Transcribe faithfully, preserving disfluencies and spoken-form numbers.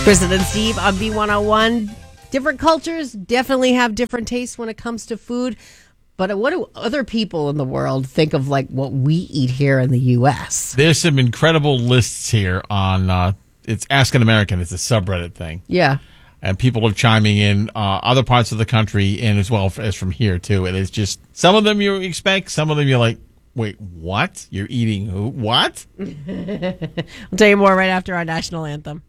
Kristen and Steve on B one oh one. Different cultures definitely have different tastes when it comes to food. But what do other people in the world think of like what we eat here in the U S? There's some incredible lists here on, uh, it's Ask an American. It's a subreddit thing. Yeah. And people are chiming in uh, other parts of the country and as well as from here, too. And it's just, some of them you expect, some of them you're like, wait, what? You're eating who? What? We'll tell you more right after our national anthem.